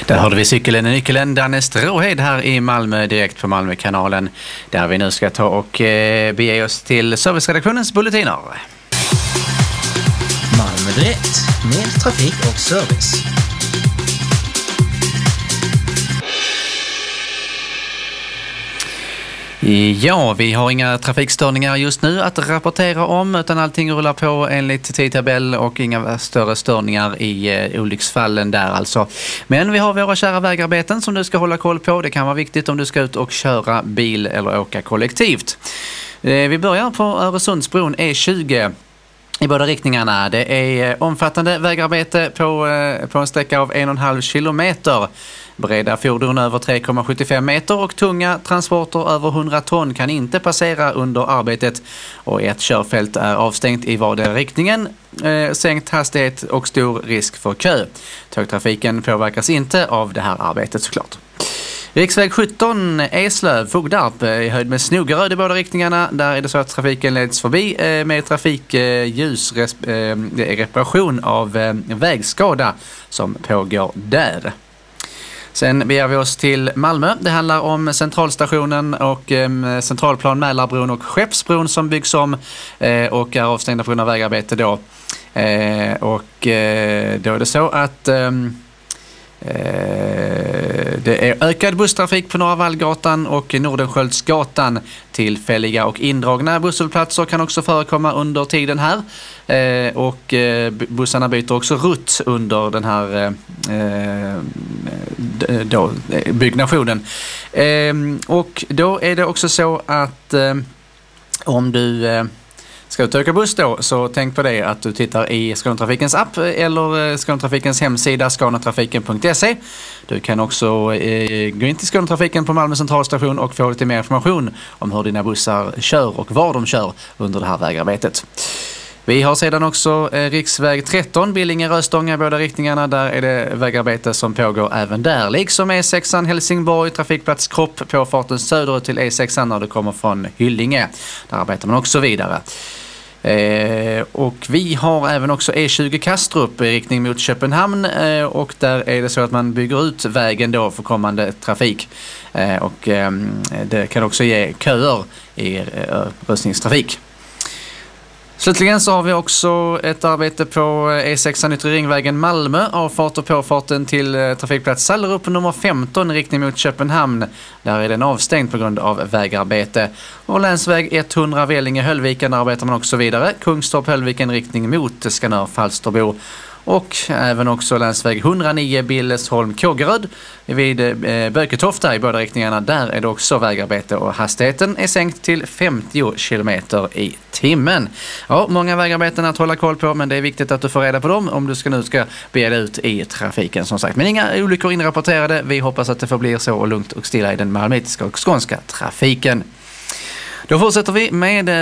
Där hörde vi cykeln i nyckeln, Danne Stråhed här i Malmö, direkt på Malmökanalen, där vi nu ska ta och bege oss till serviceredaktionens bulletiner. Malmö direkt, med trafik och service. Ja, vi har inga trafikstörningar just nu att rapportera om, utan allting rullar på enligt tidtabell och inga större störningar i olycksfallen där alltså. Men vi har våra kära vägarbeten som du ska hålla koll på. Det kan vara viktigt om du ska ut och köra bil eller åka kollektivt. Vi börjar på Öresundsbron E20 i båda riktningarna. Det är omfattande vägarbete på en sträcka av 1,5 kilometer. Breda fordon över 3,75 meter och tunga transporter över 100 ton kan inte passera under arbetet, och ett körfält är avstängt i vardera riktningen. Sänkt hastighet och stor risk för kö. Tågtrafiken påverkas inte av det här arbetet såklart. Riksväg 17 Eslöv-Fogdarp i höjd med Snogeröd i båda riktningarna. Där är det så att trafiken leds förbi med trafikljus. Det är reparation av vägskada som pågår där. Sen beger vi oss till Malmö. Det handlar om Centralstationen och Centralplan Mälarbron och Skeppsbron som byggs om och är avstängda på grund av vägarbete då. Då är det så att det är ökad busstrafik på Norra Vallgatan och Nordenskjöldsgatan. Tillfälliga och indragna busshållplatser kan också förekomma under tiden här. Och bussarna byter också rutt under den här byggnationen. Och då är det också så att om du ska du åka buss då, så tänk på det att du tittar i Skånetrafikens app eller Skånetrafikens hemsida skånetrafiken.se. Du kan också gå in till Skånetrafiken på Malmö centralstation och få lite mer information om hur dina bussar kör och var de kör under det här vägarbetet. Vi har sedan också riksväg 13, Billinge-Röstånga i båda riktningarna. Där är det vägarbete som pågår även där. Liksom E6 Helsingborg, trafikplats Kropp på farten söderut till E6 när du kommer från Hyllinge. Där arbetar man också vidare. Och vi har även också E20 Kastrup i riktning mot Köpenhamn, och där är det så att man bygger ut vägen då för kommande trafik. Och det kan också ge köer i rusningstrafik. Slutligen så har vi också ett arbete på E6 Yttre Ringvägen Malmö, avfart och påfarten till trafikplats Sallerup nummer 15 i riktning mot Köpenhamn. Där är den avstängd på grund av vägarbete. Och länsväg 100 Vellinge-Höllviken arbetar man också vidare. Kungstorp-Höllviken riktning mot Skanör-Falsterbo. Och även också länsväg 109 Billesholm-Kågeröd vid Böketofta i båda riktningarna. Där är det också vägarbete och hastigheten är sänkt till 50 km i timmen. Ja, många vägarbeten att hålla koll på, men det är viktigt att du får reda på dem om du ska bege dig ut i trafiken som sagt. Men inga olyckor inrapporterade. Vi hoppas att det får bli så lugnt och stilla i den malmöitiska och skånska trafiken. Då fortsätter vi med